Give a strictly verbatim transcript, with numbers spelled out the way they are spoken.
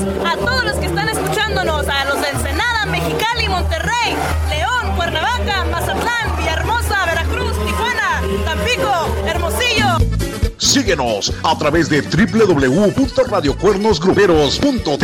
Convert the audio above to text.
a todos los que están escuchándonos, a los de Ensenada, Mexicali, Monterrey, León, Cuernavaca, Mazatlán, Villahermosa, Veracruz, Tijuana, Tampico, Hermosillo. Síguenos a través de doble u doble u doble u punto radio cuernos gruperos punto